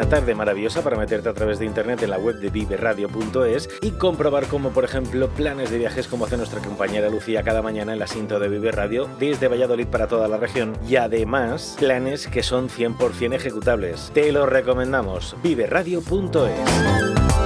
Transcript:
una tarde maravillosa para meterte a través de internet en la web de viveradio.es y comprobar cómo, por ejemplo, planes de viajes como hace nuestra compañera Lucía cada mañana en la Sinto de Vive Radio desde Valladolid para toda la región, y además planes que son 100% ejecutables. Te lo recomendamos, viveradio.es.